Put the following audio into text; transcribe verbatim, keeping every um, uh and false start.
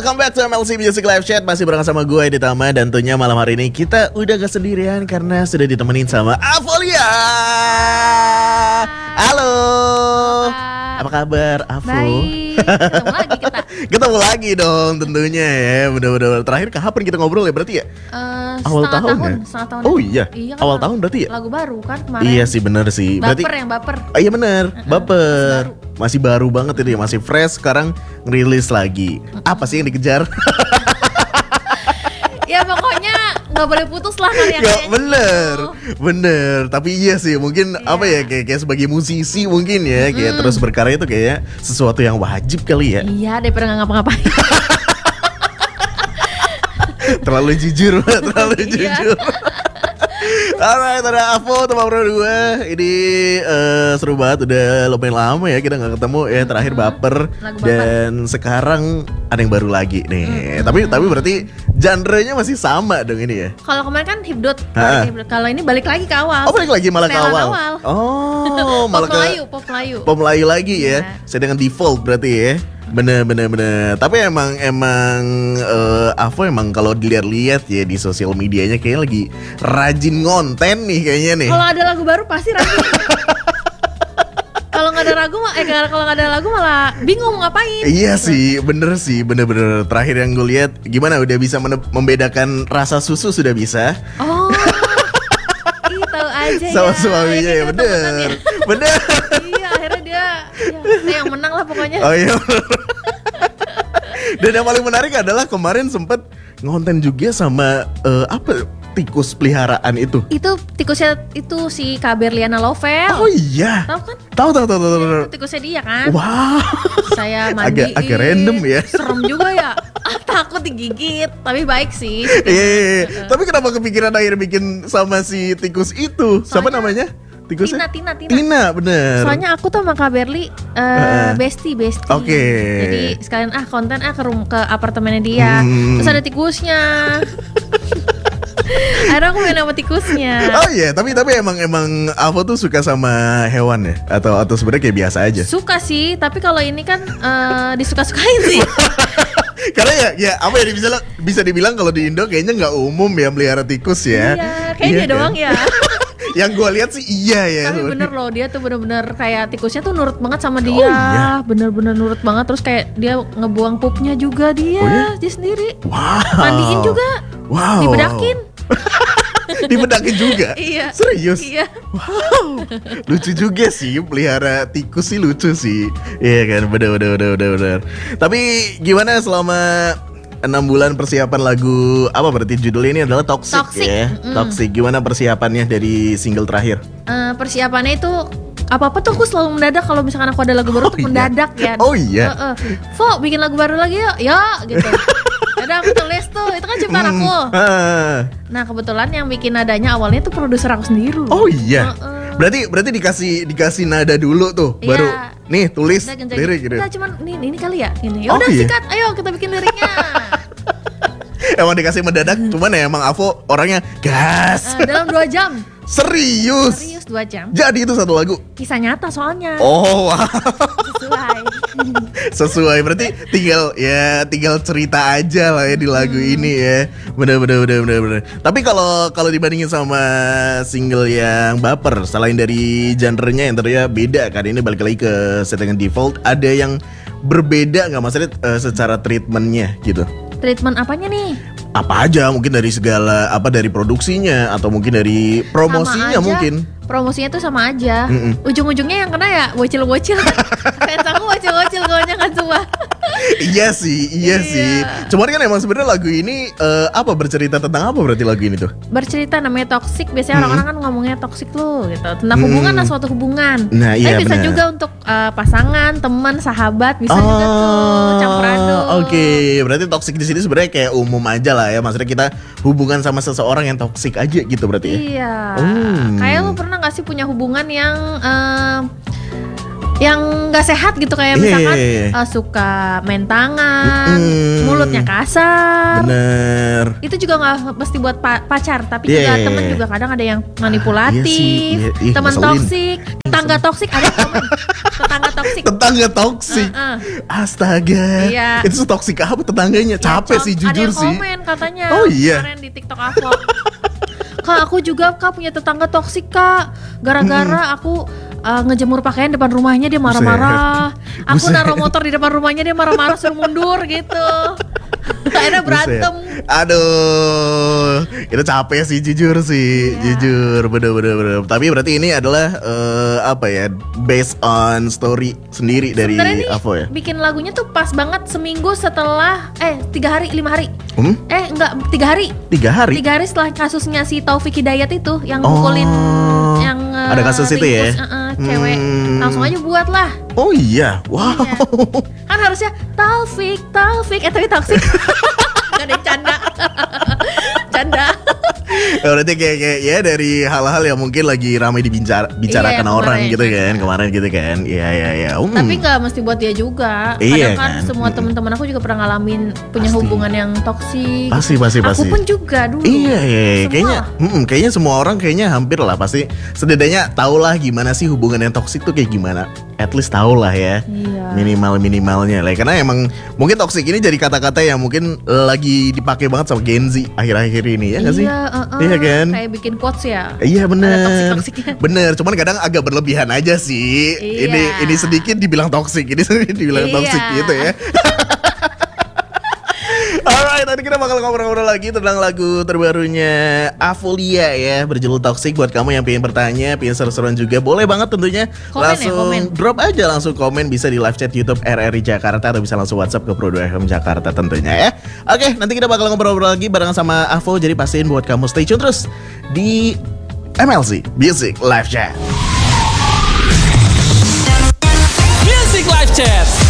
welcome back to M L C Music Live Chat. Masih bareng sama gue Edi Tama. Dan tentunya malam hari ini kita udah gak sendirian karena sudah ditemenin sama Avolia. Halo. Apa kabar, Avo? Baik, ketemu lagi kita. Ketemu lagi dong tentunya ya. Bener-bener terakhir kapan kita ngobrol ya berarti ya? Uh, Awal tahun, tahun ya? setengah tahun. Oh iya, iya kan awal lagu, tahun berarti ya? Lagu baru kan kemarin. Iya sih bener sih. Berarti, baper yang baper. Oh, iya bener, Uh-uh, baper. masih Masih baru banget ini, masih fresh. Sekarang ngerilis lagi. Apa sih yang dikejar? Ya pokoknya nggak boleh putus lah Ya, karya karyanya. bener, gitu. bener. Tapi iya sih, mungkin Iya. apa ya kayak, kayak sebagai musisi mungkin ya, kayak Mm. terus berkarya itu kayak sesuatu yang wajib kali ya. Iya daripada nggak ngapa-ngapain. Terlalu jujur, terlalu Iya. jujur. Alright, ada Avo teman berdua. Ini eh, seru banget, udah lumayan lama ya kita nggak ketemu ya. Terakhir baper, Lagu baper. dan sekarang ada yang baru lagi nih. Tapi tapi berarti genre-nya masih sama dong ini ya. Kalau kemarin kan hibdut, Ha. hibdut. Kalau ini balik lagi ke awal. Oh balik lagi malah ke Setelan awal. awal. Oh Pop malah ke Melayu, pop Melayu. Pop Melayu lagi ya. Iya. Saya dengan default berarti ya. Bener bener bener. Tapi emang emang eh, Avo emang kalau dilihat-lihat ya di sosial medianya kayaknya lagi rajin ngonten nih kayaknya nih. Kalau ada lagu baru pasti rajin. Kalau nggak ada lagu, eh kalau nggak ada lagu malah bingung mau ngapain. Iya sih, bener sih, bener-bener. Terakhir yang gue lihat, gimana udah bisa mene- membedakan rasa susu sudah bisa Oh, ih tahu aja sama ya. suaminya ya, Akhirnya bener, temenan ya. bener. Iya, akhirnya dia, ya, dia yang menang lah pokoknya. Oh iya. Dan yang paling menarik adalah kemarin sempet ngonten juga sama eh, apa tikus peliharaan itu. Itu tikusnya itu si Kak Berliana Lovel. Oh iya. Tahu kan? Tahu tahu tahu tahu. tahu. Itu tikusnya dia kan. Wow. Saya mandiin. Agak agak random ya. Serem juga ya. Ah, takut digigit, tapi baik sih. Iya, iya, iya. Tapi kenapa kepikiran akhirnya bikin sama si tikus itu? Siapa Soalnya- namanya? Tikusnya? Tina, Tina, Tina. Tina, bener. Soalnya aku tuh sama Kak Berli uh, Heeh. bestie, bestie. Oke. Jadi sekalian ah konten ah ke room ke apartemennya dia. Hmm. Terus ada tikusnya. Akhirnya aku main sama tikusnya. Oh iya, tapi tapi emang emang Avo tuh suka sama hewan ya? Atau atau sebenarnya kayak biasa aja? Suka sih, tapi kalau ini kan uh, disuka-sukain sih. Karena ya ya apa ya bisa bisa dibilang kalau di Indo kayaknya nggak umum ya melihara tikus ya. Iya, kayaknya Iya dia doang kan? ya. Yang gue lihat sih iya ya. Tapi sebenarnya. bener loh, dia tuh bener-bener kayak tikusnya tuh nurut banget sama dia. Oh, iya? Bener-bener nurut banget. Terus kayak dia ngebuang pupnya juga dia, Oh, iya? dia sendiri. Wow. Mandiin juga, Wow. dibedakin. Dibedakin juga. Iya. Serius. Iya. Wow. Lucu juga sih pelihara tikus sih, lucu sih. Iya kan, bener bener bener bener bener. Tapi gimana selama enam bulan persiapan lagu apa berarti judul ini adalah Toxic, Toxic, ya? mm. Toxic. Gimana persiapannya dari single terakhir? Eh, persiapannya itu apa-apa tuh aku selalu mendadak kalau misalkan aku ada lagu baru Oh, tuh iya? mendadak ya. Oh, iya? Heeh. Vo, bikin lagu baru lagi yuk. Ya, gitu. Ada aku tulis tuh, itu kan ciptaan Hmm, aku. ah. Nah, kebetulan yang bikin nadanya awalnya tuh produser aku sendiri. Oh iya. Heeh. Berarti berarti dikasih dikasih nada dulu tuh, Iya. baru nih tulis Udah genjagin. lirik gitu. Udah cuman ini ini kali ya. Ini. Oh, Ya udah iya. sikat, ayo kita bikin liriknya. Emang dikasih mendadak, cuman ya emang Avo orangnya gas. Eh, dalam dua jam. Serius. Serius dua jam. Jadi itu satu lagu. Kisah nyata soalnya. Oh, wow. Sesuai. Sesuai, berarti tinggal ya tinggal cerita aja lah ya di lagu Hmm. ini ya. Bener bener bener bener bener. Tapi kalau kalau dibandingin sama single yang baper, selain dari genrenya yang ternyata beda kan, ini balik lagi ke settingan default, ada yang berbeda nggak maksudnya eh, secara treatmentnya gitu? Treatment apanya nih? Apa aja, mungkin dari segala apa dari produksinya atau mungkin dari promosinya Sama aja. mungkin. Promosinya tuh sama aja. Mm-mm. Ujung-ujungnya yang kena ya bocil-bocil. Fans aku bocil-bocil gonya kan semua. Iya sih, iya, Iya. sih. Cuman kan emang sebenarnya lagu ini eh, apa bercerita tentang apa berarti lagu ini tuh? Bercerita namanya toxic. Biasanya Hmm. orang-orang kan ngomongnya toxic tuh gitu. Tentang Hmm. hubungan lah, suatu hubungan. Nah, iya, Tapi bisa benar. juga untuk eh, pasangan, teman, sahabat, bisa juga tuh campur aduk. Oke, berarti toxic di sini sebenarnya kayak umum aja lah ya. Maksudnya kita hubungan sama seseorang yang toxic aja gitu berarti ya. Iya. Hmm. Kayak lu pernah gak sih punya hubungan yang eh, yang nggak sehat gitu, kayak Iya, misalkan iya, iya. uh, suka main tangan, Mm-mm. mulutnya kasar. Bener. Itu juga nggak mesti buat pa- pacar, tapi Iya, juga iya, temen iya. juga kadang ada yang Iya manipulatif, sih, iya, ih, teman ngeselin. toksik, tetangga toksik, ada yang komen tetangga toksik. Tetangga toksik. Heeh. Astaga. Iya. Itu toksik apa tetangganya? Ya, Capek con- sih ada jujur yang sih. komen katanya Oh, iya. kemarin di TikTok aku. Kak, aku juga Kak punya tetangga toksik Kak. Gara-gara aku uh, ngejemur pakaian depan rumahnya dia marah-marah. Aku Buset. naruh motor di depan rumahnya dia marah-marah suruh mundur gitu. Akhirnya berantem. Buset. Aduh, itu capek sih jujur sih, Iya. jujur, bener-bener. bener. Tapi berarti ini adalah eh, apa ya, based on story sendiri dari Sebenarnya nih Avo ya? bikin lagunya tuh pas banget seminggu setelah eh tiga hari lima hari Hmm? eh enggak tiga hari Tiga hari? tiga hari setelah kasusnya si Taufik Hidayat itu yang Oh, mukulin yang eh, ada kasus itu ya? ringkus, eh, eh, cewek Hmm. langsung aja buat lah. Oh iya, wow. Iya. Kan harusnya Taufik, Taufik, eh tapi toksik. Gak ada yang canda. Canda. Ya, berarti kayak, kayak ya dari hal-hal yang mungkin lagi ramai dibicara bicarakan Iya, orang kemarin. gitu kan, kemarin gitu kan. Iya iya iya. Um. Tapi nggak mesti buat dia juga. Iya, Kadang kan, kan? semua Mm-mm. teman-teman aku juga pernah ngalamin punya Pasti. hubungan yang toksik. Pasti pasti Aku pasti. pun juga dulu. Iya, iya, iya. Semua. kayaknya, mm, kayaknya semua orang kayaknya hampir lah pasti setidaknya tahulah gimana sih hubungan yang toksik tuh kayak gimana. At least tahulah ya. Iya. Minimal minimalnya lah. Karena emang mungkin toksik ini jadi kata-kata yang mungkin lagi dipakai banget sama Gen Z akhir-akhir ini ya nggak sih? Iya, uh-uh. Iya kan? Kayak bikin quotes ya. Iya bener. Ada toksik-toksiknya. Bener. Cuman kadang agak berlebihan aja sih. Iya. Ini ini sedikit dibilang toksik, ini sedikit dibilang Iya. toksik gitu ya. Alright, tadi kita bakal ngobrol-ngobrol lagi tentang lagu terbarunya Avolia ya, berjudul Toxic. Buat kamu yang pengen bertanya, pengen seru-seruan juga, boleh banget tentunya. Komen ya, langsung komen. drop aja, langsung komen, bisa di live chat YouTube R R I Jakarta atau bisa langsung WhatsApp ke Pro dua F M Jakarta tentunya ya. Oke, nanti kita bakal ngobrol-ngobrol lagi barengan sama Avo, jadi pastiin buat kamu stay tune terus di M L C Music Live Chat. Music Live Chat.